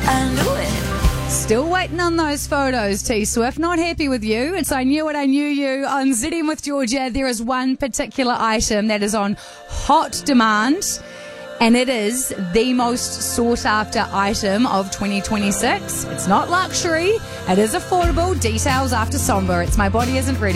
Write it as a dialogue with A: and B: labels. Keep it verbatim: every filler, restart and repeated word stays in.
A: underwear.
B: Still waiting on those photos, T Swift. Not happy with you. It's I Knew It, I Knew You on Z M with Georgia. There is one particular item that is on hot demand, and it is the most sought after item of twenty twenty-six. It's not luxury. It is affordable. Details after Somber. It's My Body Isn't Ready.